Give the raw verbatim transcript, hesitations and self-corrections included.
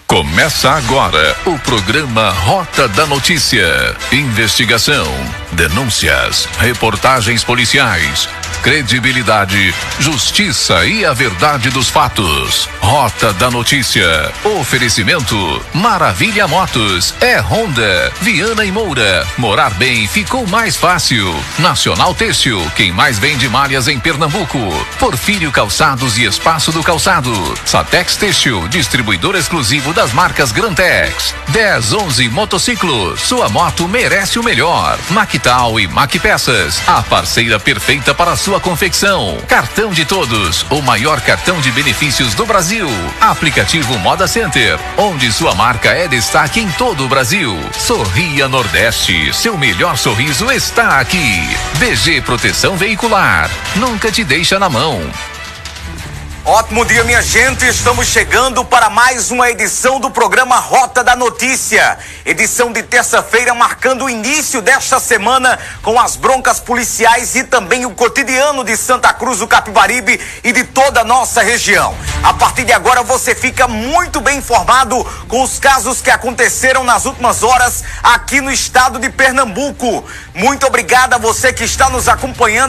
Começa agora o programa Rota da Notícia. Investigação, denúncias, reportagens policiais, credibilidade, justiça e a verdade dos fatos. Rota da Notícia. Oferecimento Maravilha Motos. É Honda. Viana e Moura. Morar bem ficou mais fácil. Nacional Têxtil. Quem mais vende malhas em Pernambuco. Porfírio Calçados e Espaço do Calçado. Satex Têxtil. Distribuidor exclusivo das marcas Grantex. dez onze Motociclos. Sua moto merece o melhor. Mactal e Macpeças. A parceira perfeita para a sua confecção. Cartão de Todos. O maior cartão de benefícios do Brasil. Aplicativo Moda Center. Onde sua marca é destaque em todo o Brasil. Sorria Nordeste. Seu melhor sorriso está aqui. B G Proteção Veicular. Nunca te deixa na mão. Ótimo dia, minha gente. Estamos chegando para mais uma edição do programa Rota da Notícia. Edição de terça-feira, marcando o início desta semana com as broncas policiais e também o cotidiano de Santa Cruz do Capibaribe e de toda a nossa região. A partir de agora você fica muito bem informado com os casos que aconteceram nas últimas horas aqui no estado de Pernambuco. Muito obrigado a você que está nos acompanhando